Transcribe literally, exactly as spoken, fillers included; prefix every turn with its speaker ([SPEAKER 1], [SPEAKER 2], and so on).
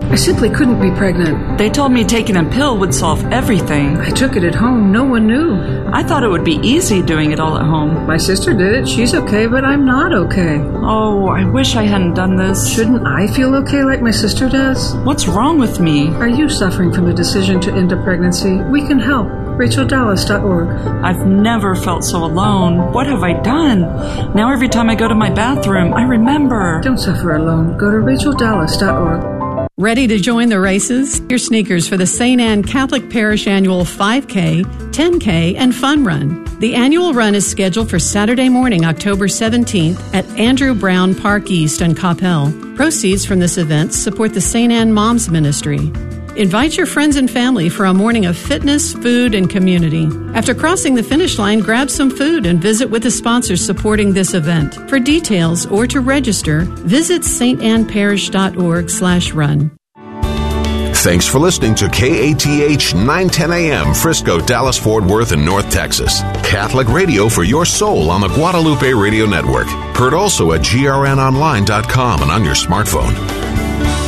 [SPEAKER 1] I simply couldn't be pregnant.
[SPEAKER 2] They told me taking a pill would solve everything.
[SPEAKER 1] I took it at home. No one knew.
[SPEAKER 2] I thought it would be easy doing it all at home.
[SPEAKER 1] My sister did it. She's okay, but I'm not okay.
[SPEAKER 2] Oh, I wish I hadn't done this.
[SPEAKER 1] Shouldn't I feel okay like my sister does?
[SPEAKER 2] What's wrong with me?
[SPEAKER 1] Are you suffering from the decision to end a pregnancy? We can help. Rachel Dallas dot org.
[SPEAKER 2] I've never felt so alone. What have I done? Now every time I go to my bathroom, I remember.
[SPEAKER 1] Don't suffer alone. Go to Rachel Dallas dot org.
[SPEAKER 3] Ready to join the races? Your sneakers for the Saint Anne Catholic Parish Annual five K, ten K, and Fun Run. The annual run is scheduled for Saturday morning, October seventeenth at Andrew Brown Park East in Coppell. Proceeds from this event support the Saint Anne Moms Ministry. Invite your friends and family for a morning of fitness, food, and community. After crossing the finish line, grab some food and visit with the sponsors supporting this event. For details or to register, visit saintanneparish.org slash run.
[SPEAKER 4] Thanks for listening to K A T H nine ten A M, Frisco, Dallas, Fort Worth, and North Texas. Catholic radio for your soul on the Guadalupe Radio Network. Heard also at G R N online dot com and on your smartphone.